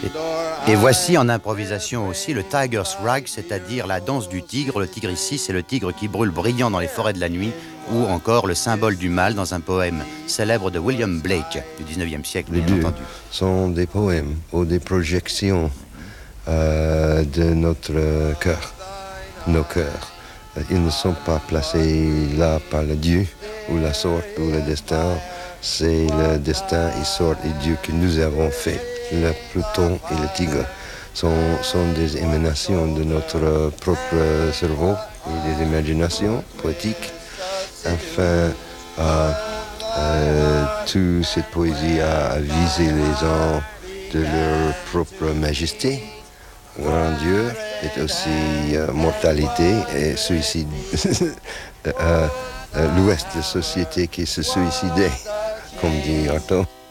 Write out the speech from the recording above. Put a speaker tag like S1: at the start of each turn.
S1: Et voici en improvisation aussi le Tiger's Rag, c'est-à-dire la danse du tigre. Le tigre ici, c'est le tigre qui brûle brillant dans les forêts de la nuit, ou encore le symbole du mal dans un poème célèbre de William Blake du 19e siècle,
S2: bien
S1: bien entendu.
S2: Sont des poèmes ou des projections de notre cœur, nos cœurs. Ils ne sont pas placés là par le Dieu ou la sorte ou le destin. C'est le destin et sorte et Dieu que nous avons fait. Le Pluton et le Tigre sont des émanations de notre propre cerveau et des imaginations poétiques. Enfin, toute cette poésie a visé les gens de leur propre majesté. Grandeur est aussi mortalité et suicide. L'ouest de la société qui se suicidait, comme dit Artaud.